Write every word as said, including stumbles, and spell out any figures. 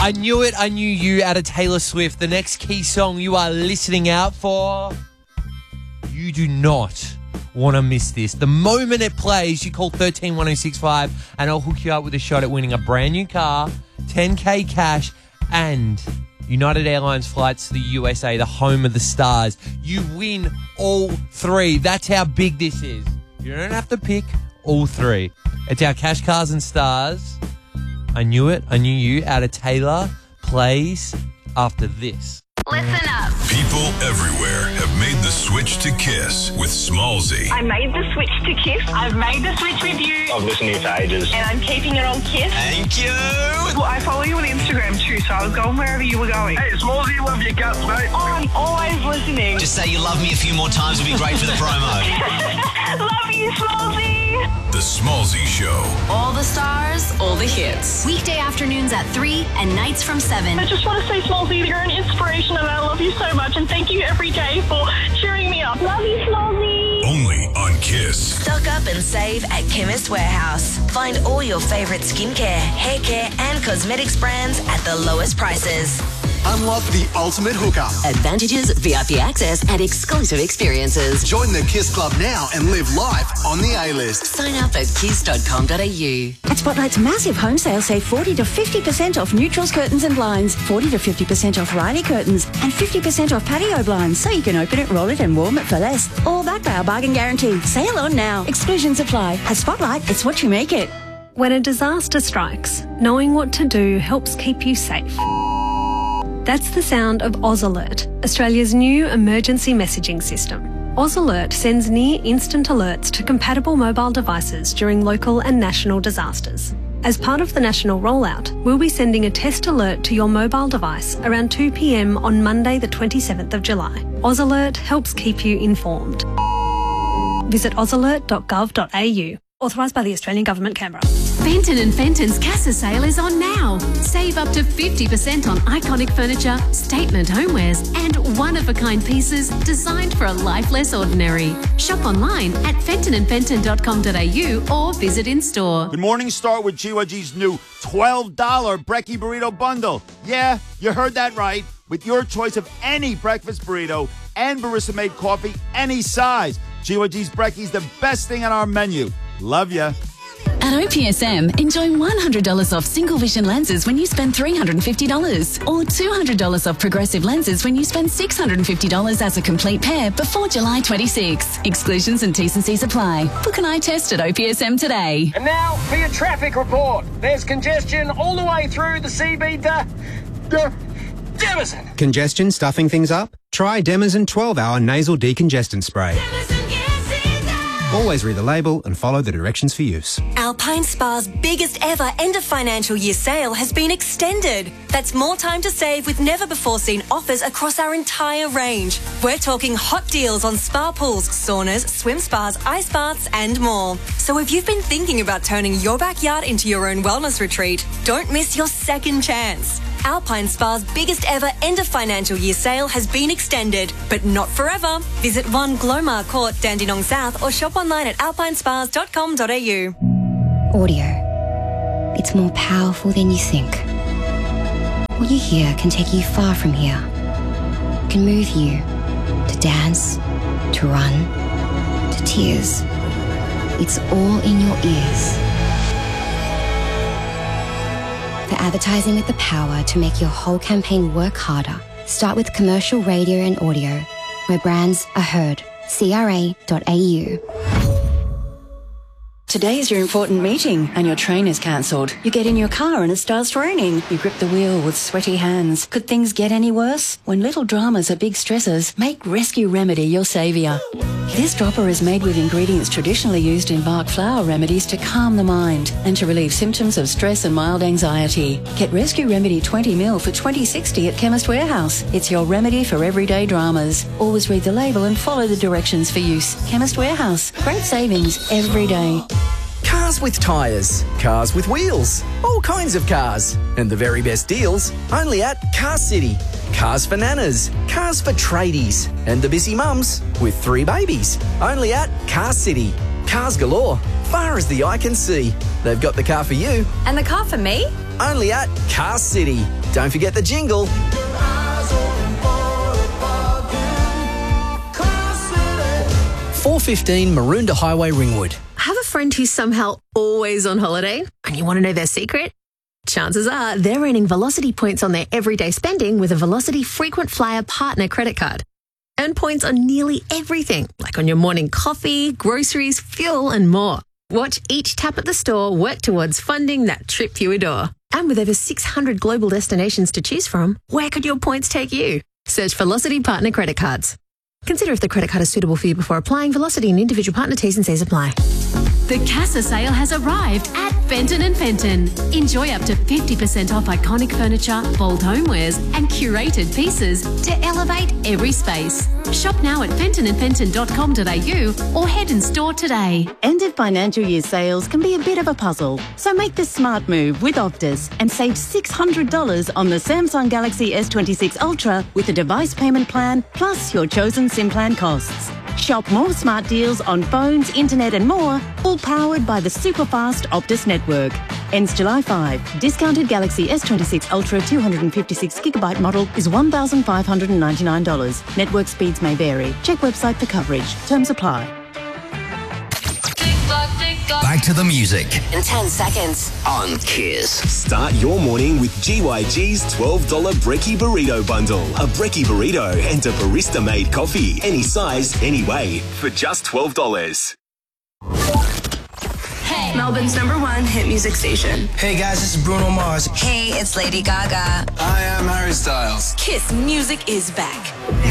I Knew It, I Knew You out of Taylor Swift. The next key song you are listening out for. You do not want to miss this. The moment it plays, you call one three one oh six five and I'll hook you up with a shot at winning a brand new car, ten K cash, and United Airlines flights to the U S A, the home of the stars. You win all three. That's how big this is. You don't have to pick all three. It's our Cash, Cars and Stars. I Knew It, I Knew You out of Taylor plays after this. Listen up. People everywhere have made the switch to Kiss with Smallzy. I made the switch to Kiss. I've made the switch with you. I've listened to you for ages. And I'm keeping it on Kiss. Thank you. Well, I follow you on Instagram too, so I was going wherever you were going. Hey, Smallzy, love your guts, mate. Oh, I'm always listening. Just say you love me a few more times would be great for the promo. Love you, Smallzy. The Smallzy Show. All the stars, all the hits. Weekday afternoons at three and nights from seven. I just want to say, Smallzy, you're an inspiration and I love you so much and thank you every day for cheering me up. Love you, Smallzy. Only on Kiss. Stock up and save at Chemist Warehouse. Find all your favourite skincare, hair care and cosmetics brands at the lowest prices. Unlock the ultimate hookup. Advantages, V I P access and exclusive experiences. Join the Kiss Club now and live life on the A-list. Sign up at kiss dot com dot a u. At Spotlight's massive home sale, save forty to fifty percent off Neutrals curtains and blinds, forty to fifty percent off Riley curtains, and fifty percent off patio blinds, so you can open it, roll it and warm it for less. All backed by our bargain guarantee. Sale on now. Exclusions apply. At Spotlight, it's what you make it. When a disaster strikes, knowing what to do helps keep you safe. That's the sound of Oz Alert, Australia's new emergency messaging system. Oz Alert sends near-instant alerts to compatible mobile devices during local and national disasters. As part of the national rollout, we'll be sending a test alert to your mobile device around two p m on Monday the twenty-seventh of July. Oz Alert helps keep you informed. Visit oz alert dot gov dot a u. Authorised by the Australian Government, Canberra. Fenton and Fenton's Casa sale is on now. Save up to fifty percent on iconic furniture, statement homewares and one-of-a-kind pieces designed for a life less ordinary. Shop online at fenton and fenton dot com dot a u or visit in-store. Good morning, start with G Y G's new twelve dollar Brekkie Burrito Bundle. Yeah, you heard that right. With your choice of any breakfast burrito and barista-made coffee, any size. G Y G's Brekkie's the best thing on our menu. Love ya. At O P S M, enjoy one hundred dollars off single vision lenses when you spend three hundred fifty dollars or two hundred dollars off progressive lenses when you spend six hundred fifty dollars as a complete pair before July twenty-sixth. Exclusions and T's and C's apply. Book an eye test at O P S M today. And now for your traffic report. There's congestion all the way through the C B to uh, Demison. Congestion stuffing things up? Try Demison twelve hour nasal decongestant spray. Always read the label and follow the directions for use. Alpine Spa's biggest ever end of financial year sale has been extended. That's more time to save with never before seen offers across our entire range. We're talking hot deals on spa pools, saunas, swim spas, ice baths and more. So if you've been thinking about turning your backyard into your own wellness retreat, don't miss your second chance. Alpine Spa's biggest ever end of financial year sale has been extended, but not forever. Visit one Glomar Court, Dandenong South or shop online at alpine spas dot com dot a u. Audio. It's more powerful than you think. What you hear can take you far from here. It can move you to dance, to run, to tears. It's all in your ears. For advertising with the power to make your whole campaign work harder, start with commercial radio and audio, where brands are heard. C R A dot A U. Today is your important meeting and your train is cancelled. You get in your car and it starts raining. You grip the wheel with sweaty hands. Could things get any worse? When little dramas are big stressors, make Rescue Remedy your saviour. This dropper is made with ingredients traditionally used in Bach flower remedies to calm the mind and to relieve symptoms of stress and mild anxiety. Get Rescue Remedy twenty mil for twenty sixty at Chemist Warehouse. It's your remedy for everyday dramas. Always read the label and follow the directions for use. Chemist Warehouse. Great savings every day. Cars with tyres, cars with wheels, all kinds of cars. And the very best deals only at Car City. Cars for nanas, cars for tradies, and the busy mums with three babies. Only at Car City. Cars galore, far as the eye can see. They've got the car for you. And the car for me? Only at Car City. Don't forget the jingle. four fifteen Maroondah Highway, Ringwood. Have a friend who's somehow always on holiday and you want to know their secret? Chances are they're earning Velocity points on their everyday spending with a Velocity Frequent Flyer Partner credit card. Earn points on nearly everything, like on your morning coffee, groceries, fuel and more. Watch each tap at the store work towards funding that trip you adore. And with over six hundred global destinations to choose from, where could your points take you? Search Velocity Partner Credit Cards. Consider if the credit card is suitable for you before applying. Velocity and individual partner T's and C's apply. The Casa sale has arrived at Fenton and Fenton. Enjoy up to fifty percent off iconic furniture, bold homewares and curated pieces to elevate every space. Shop now at fenton and fenton dot com dot a u or head in store today. End of financial year sales can be a bit of a puzzle, so make the smart move with Optus and save six hundred dollars on the Samsung Galaxy S twenty-six Ultra with a device payment plan plus your chosen SIM plan costs. Shop more smart deals on phones, internet and more, all powered by the super-fast Optus network. Ends July fifth. Discounted Galaxy S twenty-six Ultra two hundred fifty-six gigabyte model is one thousand five hundred ninety-nine dollars. Network speeds may vary. Check website for coverage. Terms apply. Back to the music In ten seconds. on Kiss. Start your morning with G Y G's twelve dollars Brekkie Burrito Bundle. A Brekkie Burrito and a barista-made coffee. Any size, any way. For just twelve dollars. Hey. Melbourne's number one hit music station. Hey guys, this is Bruno Mars. Hey, it's Lady Gaga. I am Harry Styles. Kiss music is back.